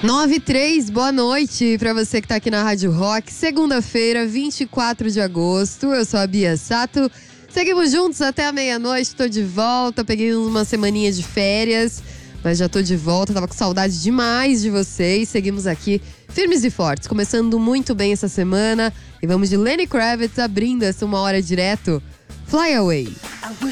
9:03, boa noite pra você que tá aqui na Rádio Rock. Segunda-feira, 24 de agosto. Eu sou a Bia Sato. Seguimos juntos até a meia-noite. Tô de volta. Peguei uma semaninha de férias, mas já tô de volta. Tava com saudade demais de vocês. Seguimos aqui firmes e fortes, começando muito bem essa semana. E vamos de Lenny Kravitz abrindo essa uma hora direto. Fly Away.